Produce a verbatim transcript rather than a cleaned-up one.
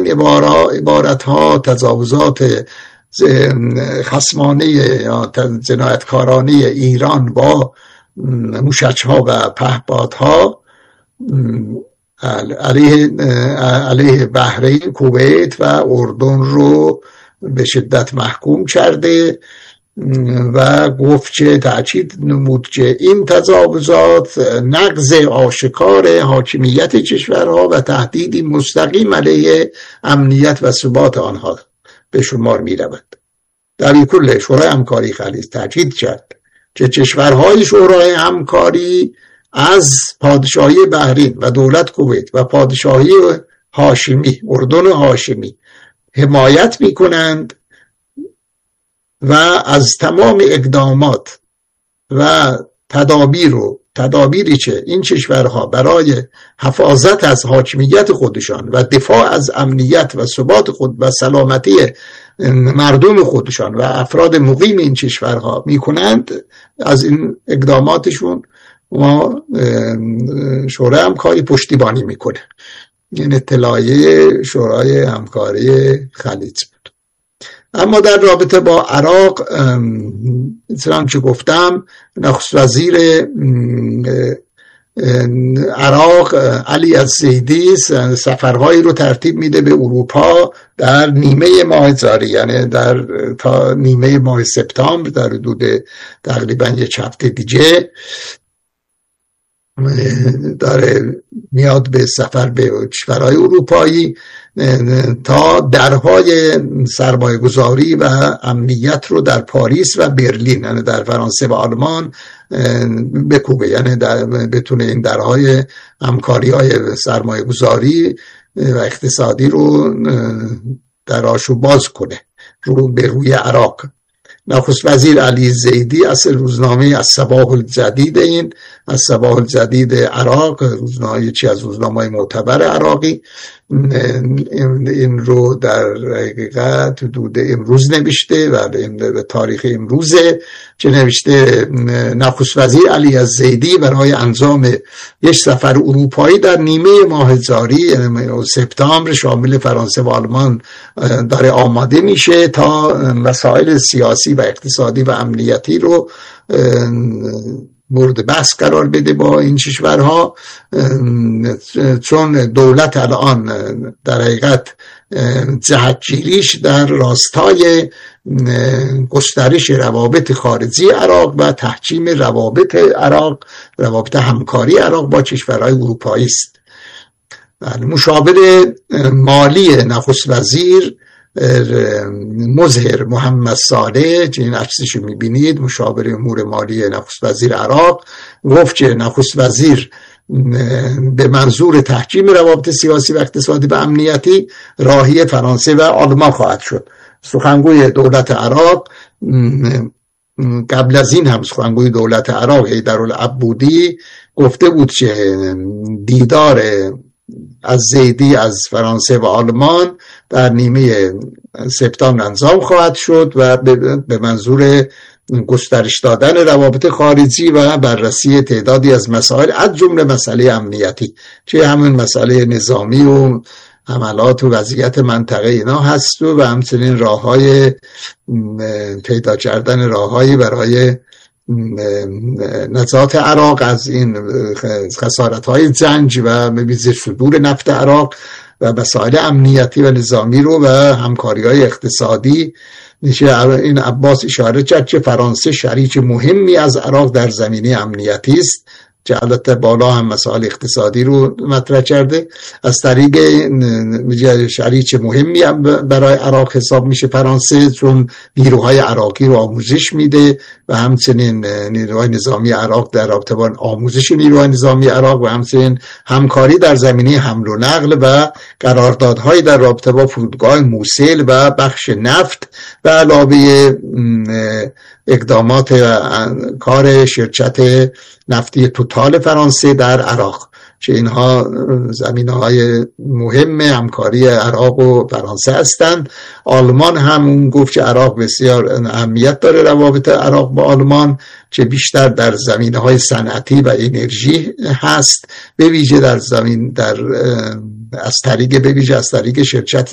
این عبارت ها تجاوزات خصمانه یا جنایتکارانه ایران با موشک ها و پهپادها علیه علیه بحرین، کویت و اردن رو به شدت محکوم کرده و گفت که تأکید نمود که این تجاوزات نقض آشکار حاکمیت کشورها و تهدیدی مستقیم علیه امنیت و ثبات آنها به شمار می رود. در این کل شورای همکاری خلیج تأکید کرد که کشورهای شورای همکاری از پادشاهی بحرین و دولت کویت و پادشاهی هاشمی اردن هاشمی حمایت می کنند و از تمام اقدامات و تدابیر و تدابیری که این کشورها برای حفاظت از حاکمیت خودشان و دفاع از امنیت و ثبات خود و سلامتی مردم خودشان و افراد مقیم این کشورها میکنند، از این اقداماتشون ما شورای همکاری پشتیبانی میکنه. این اطلاعیه شورای همکاری خلیج بود. اما در رابطه با عراق چنانچه گفتم، نخست وزیر عراق علی الزیدی سفرهایی رو ترتیب میده به اروپا در نیمه ماه جاری، یعنی در تا نیمه ماه سپتامبر، در حدود تقریبا یک هفته دیگه داره میاد به سفر به کشورهای اروپایی تا درهای سرمایه گذاری و امنیت رو در پاریس و برلین، یعنی در فرانسه و آلمان بکوبه، یعنی در بتونه این درهای همکاری های سرمایه گذاری و اقتصادی رو دراشو باز کنه رو به روی عراق. نخست وزیر علی زیدی از روزنامه الصباح الجدید، این الصباح الجدید عراق، روزنامه چی از روزنامه‌های معتبر عراقی، این رو در حقیقت حدود امروز نوشته و به تاریخ امروزه که نوشته نخست وزیر علی الزیدی برای انجام یک سفر اروپایی در نیمه ماه جاری یعنی سپتامبر شامل فرانسه و آلمان داره آماده میشه تا مسائل سیاسی و اقتصادی و امنیتی رو مورد بحث قرار بده با این کشورها، چون دولت الان در حقیقت جهتگیریش در راستای گسترش روابط خارجی عراق و تحکیم روابط عراق، روابط همکاری عراق با کشورهای اروپایی است. مشاور مالی نخست وزیر مظهر محمد صالح که این عکسشو میبینید، مشاور امور مالی نخست وزیر عراق، گفت که نخست وزیر به منظور تحکیم روابط سیاسی و اقتصادی و امنیتی راهی فرانسه و آلمان خواهد شد. سخنگوی دولت عراق قبل از این هم سخنگوی دولت عراق حیدرالعبودی گفته بود که دیدار از زیدی از فرانسه و آلمان در نیمه سپتامبر انجام خواهد شد و به منظور گسترش دادن روابط خارجی و بررسی تعدادی از مسائل از جمله مسئله امنیتی که همون مسئله نظامی و حملات و وضعیت منطقه اینا هست و همچنین راههای پیدا کردن راههایی برای نجات عراق از این خسارت‌های جنگ و به صدور نفت عراق و مسائل امنیتی و نظامی رو و همکاری‌های اقتصادی. این عباس اشاره کرد که فرانسه شریک مهمی از عراق در زمینه امنیتی است که البته بالا هم مسائل اقتصادی رو مطرح کرده. از طریق شریک مهمی برای عراق حساب میشه فرانسه، چون نیروهای عراقی رو آموزش میده و همچنین نیروهای نظامی عراق در رابطه با آموزش نیروهای نظامی عراق و همچنین همکاری در زمینه حمل و نقل و قراردادهای در رابطه با فرودگاه موصل و بخش نفت و علاوه اقدامات کار شرکت نفتی توتال فرانسه در عراق که اینها زمینه‌های مهم همکاری عراق و فرانسه هستند. آلمان هم اون گفت که عراق بسیار اهمیت داره، روابط عراق با آلمان که بیشتر در زمینه‌های صنعتی و انرژی هست، به ویژه در زمین در از طریق به ویژه از طریق شرکت